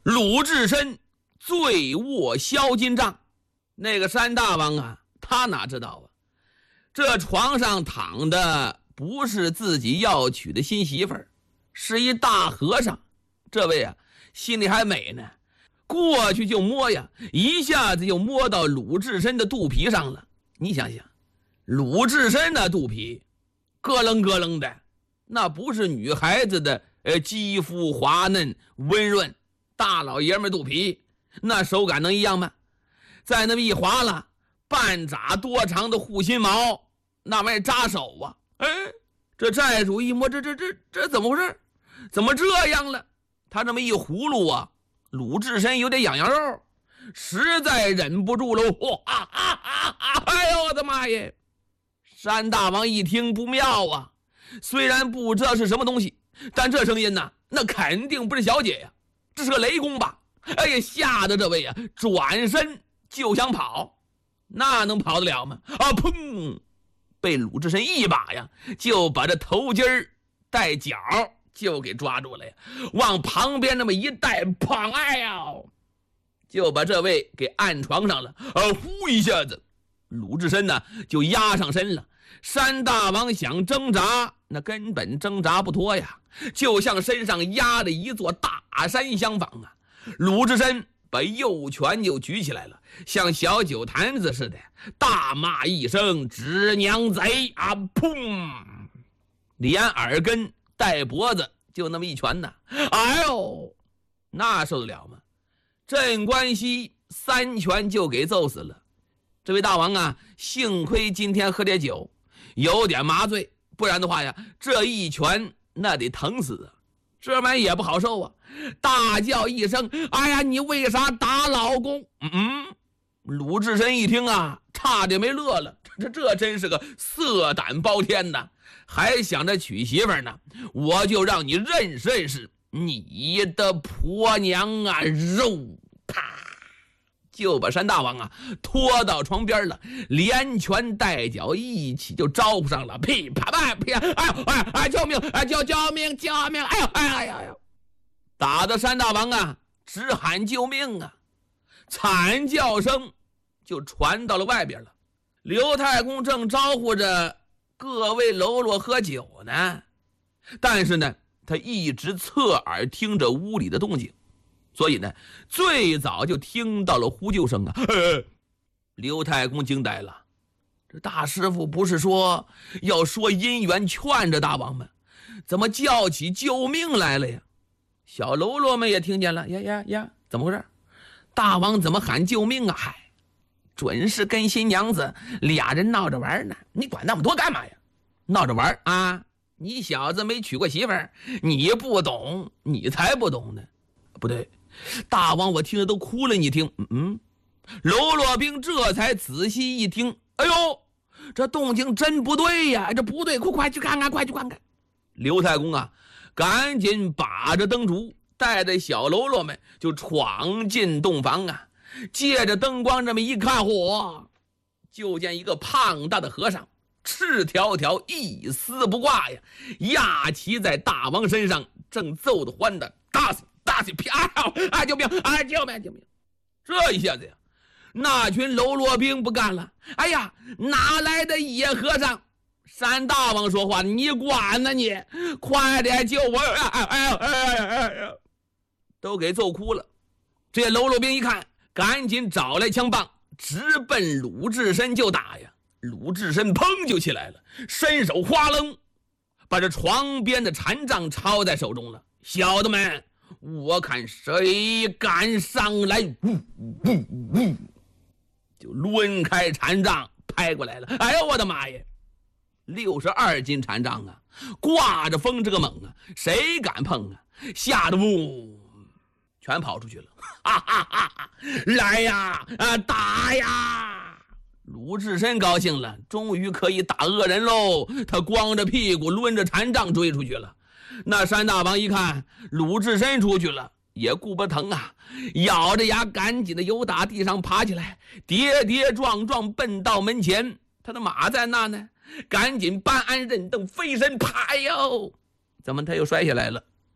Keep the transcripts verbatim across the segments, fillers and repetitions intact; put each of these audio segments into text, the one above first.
鲁智深醉卧销金帐。那个山大王啊，他哪知道啊，这床上躺的不是自己要娶的新媳妇儿，是一大和尚。这位啊，心里还美呢，过去就摸呀，一下子就摸到鲁智深的肚皮上了。你想想，鲁智深的肚皮咯楞咯楞的，那不是女孩子的呃肌肤滑嫩温润，大老爷们肚皮那手感能一样吗？再那么一划了，半拃多长的护心毛，那玩意扎手啊！哎，这寨主一摸，这这这这怎么回事？怎么这样了？他这么一葫芦啊，鲁智深有点痒痒肉，实在忍不住了。哇啊啊啊啊！哎呦我的妈耶！山大王一听不妙啊，虽然不知道是什么东西，但这声音呢，那肯定不是小姐呀，这是个雷公吧？哎呀，吓得这位啊，转身就想跑，那能跑得了吗？啊，砰！被鲁智深一把呀，就把这头巾儿带脚就给抓住了呀，往旁边那么一带，砰！哎呀，就把这位给按床上了。啊，呼一下子，鲁智深呢就压上身了。山大王想挣扎，那根本挣扎不脱呀，就像身上压了一座大山相仿啊。鲁智深把右拳就举起来了，像小酒坛子似的，大骂一声：“直娘贼！”啊，砰！连耳根带脖子就那么一拳呢。哎呦，那受得了吗？镇关西三拳就给揍死了。这位大王啊，幸亏今天喝点酒，有点麻醉，不然的话呀，这一拳那得疼死啊！这玩意也不好受啊！大叫一声：“哎呀，你为啥打老公？”嗯，鲁智深一听啊，差点没乐了。这这真是个色胆包天呐，还想着娶媳妇呢，我就让你认识认识你的婆娘啊！肉，啪！就把山大王啊拖到床边了，连拳带脚一起就招呼上了，噼啪啪噼！哎呦哎哎，救命！哎救救命救命！哎呦哎呀呀呀！打的山大王啊直喊救命啊，惨叫声就传到了外边了。刘太公正招呼着各位喽啰喝酒呢，但是呢，他一直侧耳听着屋里的动静。所以呢，最早就听到了呼救声啊！呃、刘太公惊呆了，这大师傅不是说要说姻缘劝着大王吗？怎么叫起救命来了呀？小喽啰们也听见了，呀呀呀，怎么回事？大王怎么喊救命啊？嗨，准是跟新娘子俩人闹着玩呢，你管那么多干嘛呀？闹着玩啊？你小子没娶过媳妇儿，你不懂，你才不懂呢。不对。大王我听着都哭了，你听。嗯，喽啰兵这才仔细一听，哎呦，这动静真不对呀，这不对，快快去看看，快去看看。刘太公啊赶紧把着灯烛，带着小喽啰们就闯进洞房啊，借着灯光这么一看，嚯，就见一个胖大的和尚赤条条一丝不挂呀，压骑在大王身上，正揍得欢的，打死打死！啪！啊！救命！啊！救命！救命！这一下子呀，那群喽啰兵不干了。哎呀，哪来的野和尚？山大王说话，你管呢你？快点救我！哎哎哎哎哎哎！都给揍哭了。这些喽啰兵一看，赶紧找来枪棒，直奔鲁智深就打呀。鲁智深砰就起来了，伸手哗楞，把这床边的禅杖抄在手中了。小的们，我看谁敢上来！呜呜呜，就抡开禅杖拍过来了。哎呦我的妈耶，六十二斤禅杖啊，挂着风这个猛啊，谁敢碰啊？吓得呜全跑出去了。哈哈哈哈！来呀，啊打呀！鲁智深高兴了，终于可以打恶人喽。他光着屁股抡着禅杖追出去了。那山大王一看鲁智深出去了，也顾不疼啊，咬着牙赶紧的由打地上爬起来，跌跌撞撞奔到门前。他的马在那呢，赶紧搬鞍认凳飞身，啪哟！怎么他又摔下来了？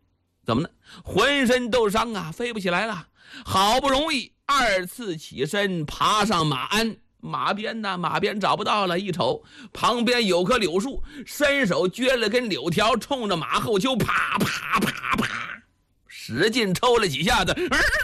怎么呢？浑身都伤啊，飞不起来了。好不容易二次起身，爬上马鞍，马鞭呢？马鞭找不到了。一瞅旁边有棵柳树，伸手撅了根柳条，冲着马后丘啪啪啪啪，使劲抽了几下子，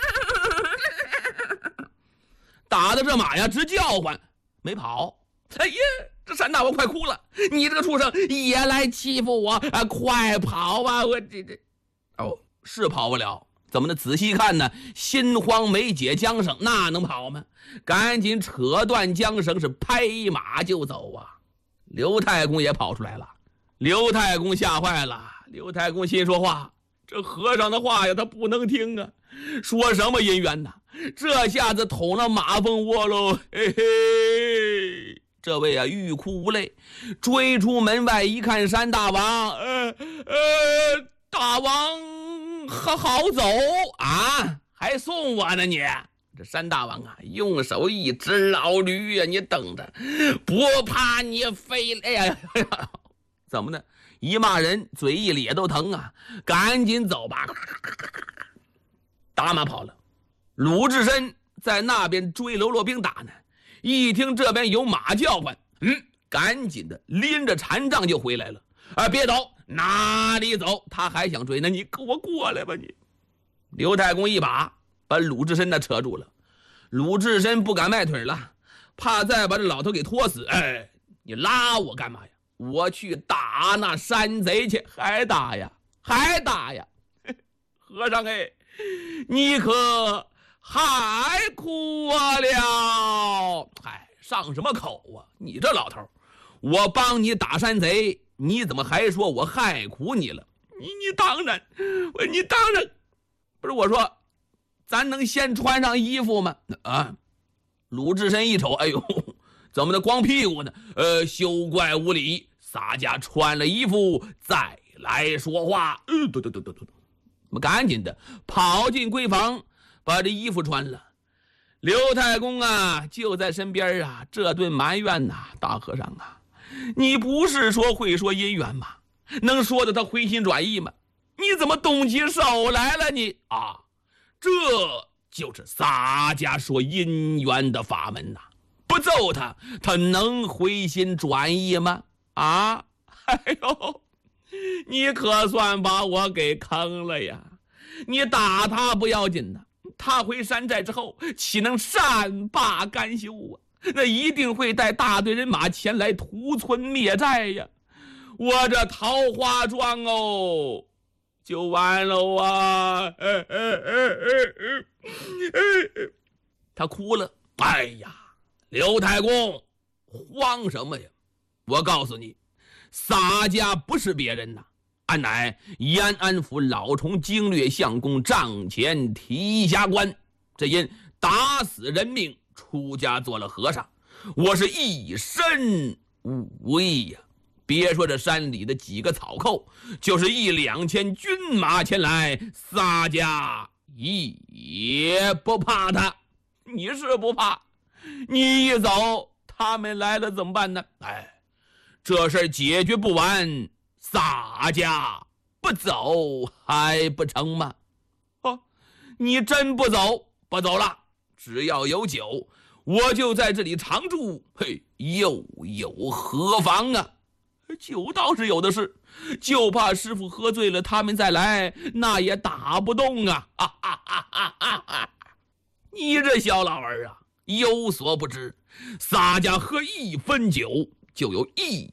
打的这马呀直叫唤，没跑。哎呀，这山大王快哭了！你这个畜生也来欺负我啊！快跑吧！我这这哦，是跑不了。怎么的？仔细看呢，心慌没解缰绳，那能跑吗？赶紧扯断缰绳，是拍马就走啊！刘太公也跑出来了。刘太公吓坏了。刘太公心说话，这和尚的话呀，他不能听啊！说什么姻缘呢？这下子捅了马蜂窝喽！嘿嘿。这位啊，欲哭无泪，追出门外一看，山大王，呃呃，大王好好走啊，还送我呢你！这山大王啊，用手一指，老驴呀、啊，你等着，不怕你飞！哎呀，怎么呢？一骂人，嘴一咧都疼啊！赶紧走吧，打马跑了。鲁智深在那边追喽啰兵打呢。一听这边有马叫唤，嗯，赶紧的拎着禅杖就回来了。啊，别走，哪里走？他还想追呢，你给我过来吧你！刘太公一把把鲁智深的扯住了。鲁智深不敢迈腿了，怕再把这老头给拖死。哎，你拉我干嘛呀？我去打那山贼去，还打呀，还打呀！和尚哎，你可还哭我了？哎，上什么口啊？你这老头，我帮你打山贼，你怎么还说我害苦你了？你你当然，我你当然不是我说，咱能先穿上衣服吗？啊！鲁智深一瞅，哎呦，怎么的光屁股呢？呃，休怪无礼，洒家穿了衣服再来说话。嗯，对对对对对，我们赶紧的跑进闺房。把这衣服穿了。刘太公啊就在身边啊，这顿埋怨呐、啊，大和尚啊，你不是说会说姻缘吗？能说的他回心转意吗？你怎么动起手来了你啊？这就是洒家说姻缘的法门呐、啊！不揍他，他能回心转意吗？啊，哎呦，你可算把我给坑了呀！你打他不要紧呐、啊。他回山寨之后，岂能善罢甘休啊？那一定会带大队人马前来屠村灭寨呀！我这桃花庄哦，就完了啊！他哭了。哎呀，刘太公，慌什么呀？我告诉你，洒家不是别人呐、啊。安乃延安府老崇经略相公帐前提辖官，这因打死人命出家做了和尚，我是一身无益呀。别说这山里的几个草寇，就是一两千军马前来，洒家也不怕他。你是不怕，你一走，他们来了怎么办呢？哎，这事解决不完。洒家不走还不成吗？哦，你真不走？不走了，只要有酒，我就在这里常住。嘿，又有何妨啊？酒倒是有的是，就怕师傅喝醉了，他们再来，那也打不动啊！哈哈哈哈哈哈！你这小老儿啊，有所不知，洒家喝一分酒，就有一